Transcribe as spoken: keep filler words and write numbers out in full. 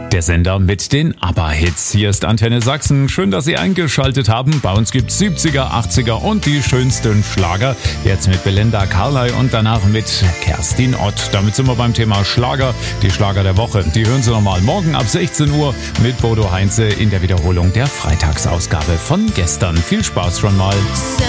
Der Sender mit den ABBA-Hits. Hier ist Antenne Sachsen. Schön, dass Sie eingeschaltet haben. Bei uns gibt's siebziger, achtziger und die schönsten Schlager. Jetzt mit Belinda Carlisle und danach mit Kerstin Ott. Damit sind wir beim Thema Schlager. Die Schlager der Woche. Die hören Sie nochmal morgen ab sechzehn Uhr mit Bodo Heinze in der Wiederholung der Freitagsausgabe von gestern. Viel Spaß schon mal.